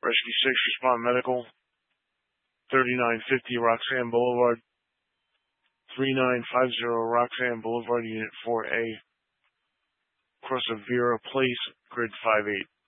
Rescue 6, Respond Medical, 3950 Roxanne Boulevard, 3950 Roxanne Boulevard, Unit 4A, across of Vera Place, Grid 58.